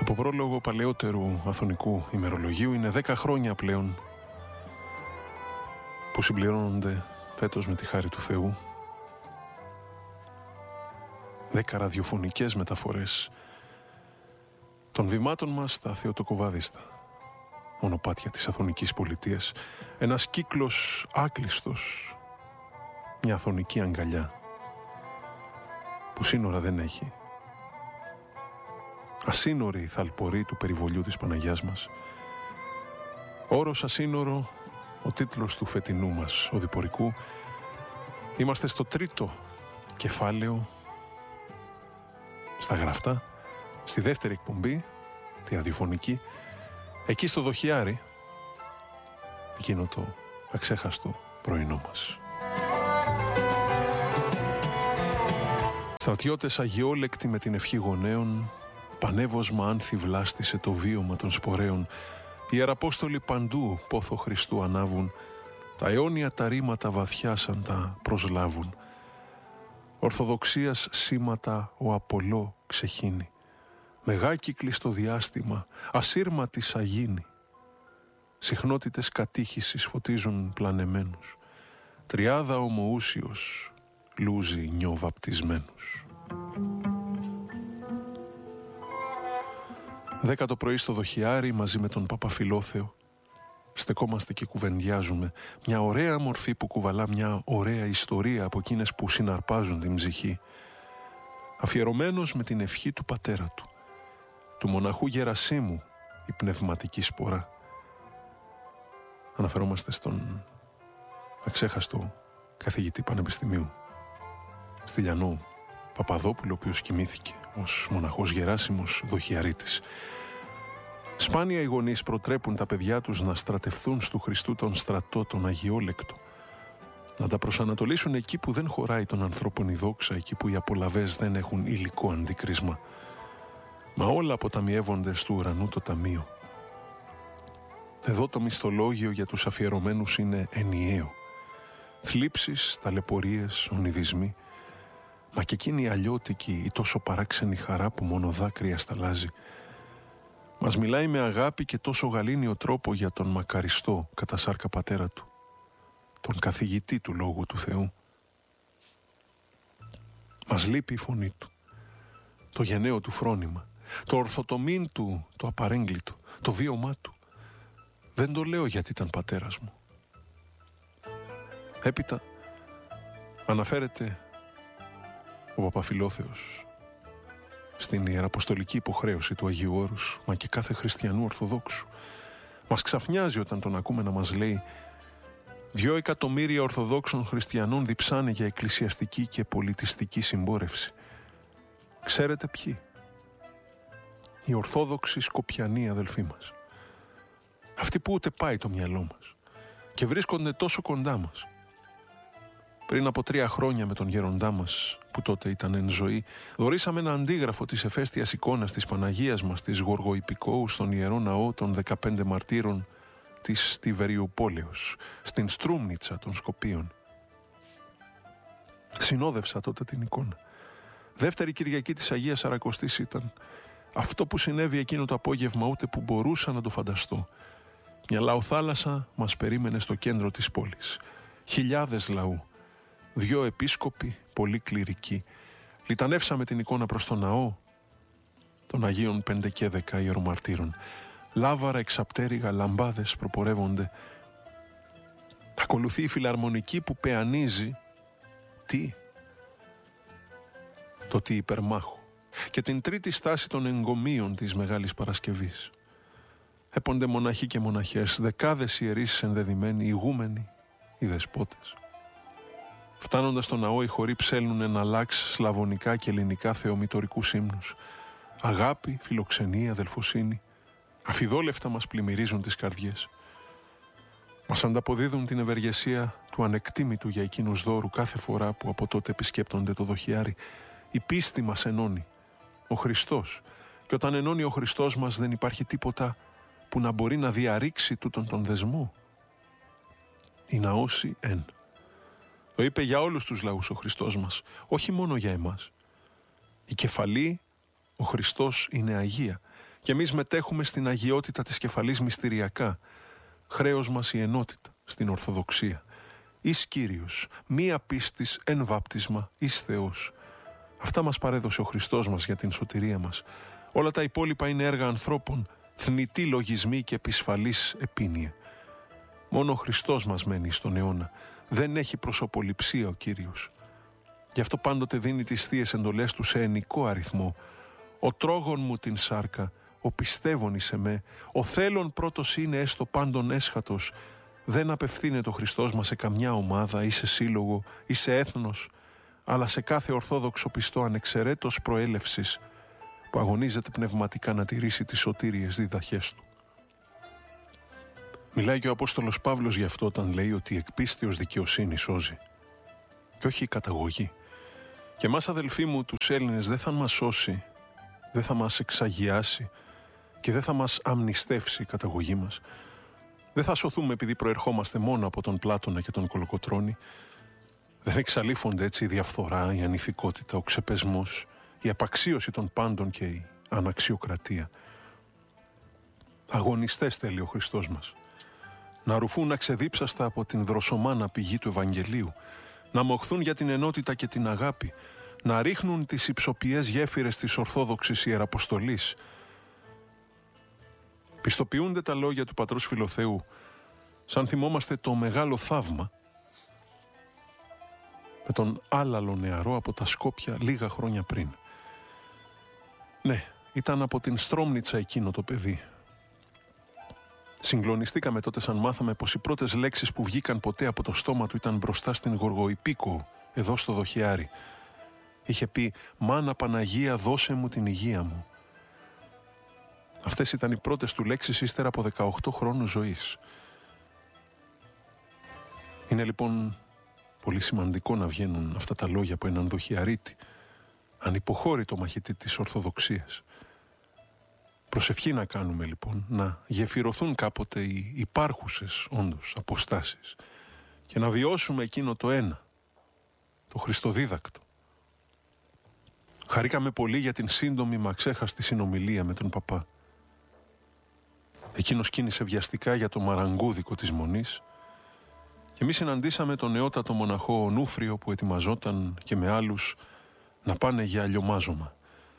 Από πρόλογο παλαιότερου αθωνικού ημερολογίου είναι 10 χρόνια πλέον που συμπληρώνονται φέτος με τη χάρη του Θεού 10 ραδιοφωνικές μεταφορές των βημάτων μας στα θεοτοκοβάδιστα μονοπάτια της Αθωνικής Πολιτείας. Ένας κύκλος άκλειστος, μια αθωνική αγκαλιά που σύνορα δεν έχει. Ασύνορη θαλπορή του περιβολιού της Παναγιάς μας. Όρος ασύνορο, ο τίτλος του φετινού μας οδηπορικού. Είμαστε στο τρίτο κεφάλαιο στα γραφτά, στη δεύτερη εκπομπή, τη ραδιοφωνική, εκεί στο Δοχιάρι, εκείνο το αξέχαστο πρωινό μας. Στρατιώτες αγιόλεκτοι με την ευχή γονέων, πανεύωσμα άνθη βλάστησε το βίωμα των σπορέων. Οι ιεραπόστολοι παντού πόθο Χριστού ανάβουν, τα αιώνια τα ρήματα βαθιά σαν τα προσλάβουν. Ορθοδοξίας σήματα ο Απολό ξεχύνει, μεγάκυκλη στο διάστημα, ασύρματη σαγίνη. Συχνότητες κατήχησης φωτίζουν πλανεμένους, τριάδα ομοούσιος λούζει νιοβαπτισμένους. 10 το πρωί στο Δοχιάρι μαζί με τον Παπαφιλόθεο στεκόμαστε και κουβεντιάζουμε μια ωραία μορφή που κουβαλά μια ωραία ιστορία από εκείνες που συναρπάζουν την ψυχή. Αφιερωμένος με την ευχή του πατέρα του μοναχού Γερασίμου, η πνευματική σπορά. Αναφερόμαστε στον αξέχαστο καθηγητή πανεπιστημίου Στυλιανό Παπαδόπουλο, ο οποίος κοιμήθηκε ως μοναχός Γεράσιμος Δοχιαρίτης. Σπάνια οι γονείς προτρέπουν τα παιδιά τους να στρατευθούν στου Χριστού τον στρατό, τον αγιόλεκτο, να τα προσανατολίσουν εκεί που δεν χωράει των ανθρώπων η δόξα, εκεί που οι απολαβές δεν έχουν υλικό αντικρίσμα. Μα όλα αποταμιεύονται στου ουρανού το ταμείο. Εδώ το μισθολόγιο για τους αφιερωμένους είναι ενιαίο. Θλίψεις, ταλαιπωρίες, ονειδισμοί, μα και εκείνη η αλλιώτικη, η τόσο παράξενη χαρά που μόνο δάκρυα σταλάζει. Μας μιλάει με αγάπη και τόσο γαλήνιο τρόπο για τον μακαριστό κατά σάρκα πατέρα του, τον καθηγητή του Λόγου του Θεού. Μας λείπει η φωνή του, το γενναίο του φρόνημα, το ορθοτομήν του, το απαρέγκλητο, το βίωμά του. Δεν το λέω γιατί ήταν πατέρας μου. Έπειτα αναφέρεται ο Παπαφιλόθεος στην ιεραποστολική υποχρέωση του Αγίου Όρους, μα και κάθε χριστιανού Ορθοδόξου. Μας ξαφνιάζει όταν τον ακούμε να μας λέει 2 εκατομμύρια Ορθοδόξων χριστιανών διψάνε για εκκλησιαστική και πολιτιστική συμπόρευση. Ξέρετε ποιοι? Οι Ορθόδοξοι Σκοπιανοί αδελφοί μας. Αυτοί που ούτε πάει το μυαλό μας και βρίσκονται τόσο κοντά μας. Πριν από 3 χρόνια με τον γέροντά μας, που τότε ήταν εν ζωή, δωρήσαμε ένα αντίγραφο της εφαίστειας εικόνας της Παναγίας μας, της Γοργοϊππικόου, στον Ιερό Ναό των 15 Μαρτύρων της Τιβεριοπόλεως, στην Στρούμνιτσα των Σκοπίων. Συνόδευσα τότε την εικόνα. Δεύτερη Κυριακή της Αγίας Σαρακοστής ήταν. Αυτό που συνέβη εκείνο το απόγευμα ούτε που μπορούσα να το φανταστώ. Μια λαοθάλασσα μας περίμενε στο κέντρο της πόλης. Χιλιάδες λαού. 2 επίσκοποι, πολύ κληρικοί. Λιτανεύσαμε την εικόνα προς τον ναό των Αγίων 5 και 10 ιερομαρτύρων. Λάβαρα, εξαπτέρυγα, λαμπάδες προπορεύονται. Ακολουθεί η φιλαρμονική που πεανίζει το υπερμάχο και την τρίτη στάση των εγκομείων της Μεγάλης Παρασκευής. Έπονται μοναχοί και μοναχές, δεκάδες ιερείς ενδεδειμένοι, ηγούμενοι, οι δεσπότες. Φτάνοντας στο ναό, οι χοροί ψέλνουν εναλλάξ σλαβωνικά και ελληνικά θεομητορικούς ύμνους. Αγάπη, φιλοξενία, αδελφοσύνη, αφιδόλευτα μας πλημμυρίζουν τις καρδιές. Μας ανταποδίδουν την ευεργεσία του ανεκτήμητου για εκείνους δώρου κάθε φορά που από τότε επισκέπτονται το Δοχιάρι. Η πίστη μας ενώνει, ο Χριστός. Και όταν ενώνει ο Χριστός μας δεν υπάρχει τίποτα που να μπορεί να διαρρήξει τούτον τον δεσμό. Η ναώση εν. Το είπε για όλους τους λαούς ο Χριστός μας, όχι μόνο για εμάς. Η κεφαλή, ο Χριστός, είναι Αγία και εμείς μετέχουμε στην αγιότητα της κεφαλής μυστηριακά. Χρέος μας η ενότητα στην Ορθοδοξία. Εις Κύριος, μία πίστης εν βάπτισμα, εις Θεός. Αυτά μας παρέδωσε ο Χριστός μας για την σωτηρία μας. Όλα τα υπόλοιπα είναι έργα ανθρώπων, θνητοί λογισμοί και επισφαλής επίνοια. Μόνο ο Χριστός μας μένει στον αιώνα. Δεν έχει προσωποληψία ο Κύριος. Γι' αυτό πάντοτε δίνει τις θείες εντολές του σε ενικό αριθμό. Ο τρόγων μου την σάρκα, ο πιστεύων εις εμέ, ο θέλων πρώτος είναι έστω πάντων έσχατος. Δεν απευθύνεται ο Χριστός μας σε καμιά ομάδα ή σε σύλλογο ή σε έθνος, αλλά σε κάθε ορθόδοξο πιστό ανεξαιρέτως προέλευσης που αγωνίζεται πνευματικά να τηρήσει τις σωτήριες διδαχές του. Μιλάει και ο Απόστολος Παύλος γι' αυτό όταν λέει ότι η εκπίστεως δικαιοσύνη σώζει και όχι η καταγωγή. Και εμάς, αδελφοί μου, τους Έλληνες, δεν θα μας σώσει, δεν θα μας εξαγιάσει και δεν θα μας αμνηστεύσει η καταγωγή μας. Δεν θα σωθούμε επειδή προερχόμαστε μόνο από τον Πλάτωνα και τον Κολοκοτρώνη. Δεν εξαλείφονται έτσι η διαφθορά, η ανηθικότητα, ο ξεπεσμός, η απαξίωση των πάντων και η αναξιοκρατία. Αγωνιστές θέλει ο Χριστός μας. Να ρουφούν αξεδίψαστα από την δροσομάνα πηγή του Ευαγγελίου, να μοχθούν για την ενότητα και την αγάπη, να ρίχνουν τις υψοποιές γέφυρες της Ορθόδοξης Ιεραποστολής. Πιστοποιούνται τα λόγια του πατρός Φιλοθεού, σαν θυμόμαστε το μεγάλο θαύμα με τον άλαλο νεαρό από τα Σκόπια λίγα χρόνια πριν. Ναι, ήταν από την Στρόμνιτσα εκείνο το παιδί. Συγκλονιστήκαμε τότε σαν μάθαμε πως οι πρώτες λέξεις που βγήκαν ποτέ από το στόμα του ήταν μπροστά στην Γοργοϊπίκο, εδώ στο Δοχιάρι. Είχε πει «Μάνα Παναγία, δώσε μου την υγεία μου». Αυτές ήταν οι πρώτες του λέξεις ύστερα από 18 χρόνους ζωής. Είναι λοιπόν πολύ σημαντικό να βγαίνουν αυτά τα λόγια από έναν δοχιαρίτη, ανυποχώρητο μαχητή της Ορθοδοξίας. Προσευχή να κάνουμε λοιπόν, να γεφυρωθούν κάποτε οι υπάρχουσες όντως αποστάσεις και να βιώσουμε εκείνο το ένα, το χριστοδίδακτο. Χαρήκαμε πολύ για την σύντομη μα ξέχαστη συνομιλία με τον παπά. Εκείνος κίνησε βιαστικά για το μαραγκούδικο της Μονής και εμείς συναντήσαμε τον νεότατο μοναχό Ονούφριο που ετοιμαζόταν και με άλλους να πάνε για αλλιομάζωμα.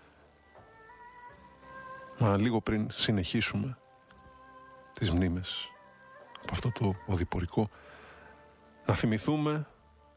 Μα λίγο πριν συνεχίσουμε τις μνήμες από αυτό το οδηπορικό, να θυμηθούμε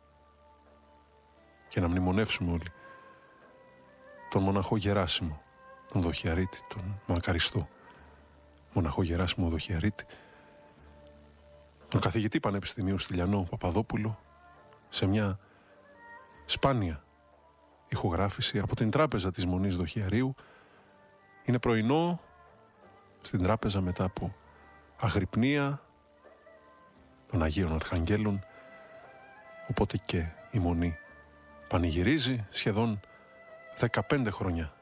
και να μνημονεύσουμε όλοι τον μοναχό Γεράσιμο, τον Δοχιαρίτη, τον μακαριστό μοναχό Γεράσιμο Δοχιαρίτη, τον καθηγητή Πανεπιστημίου Στυλιανό Παπαδόπουλο, σε μια σπάνια ηχογράφηση από την τράπεζα της Μονής Δοχιαρίου. Είναι πρωινό στην τράπεζα μετά από αγρυπνία των Αγίων Αρχαγγέλων, οπότε και η Μονή πανηγυρίζει σχεδόν 15 χρόνια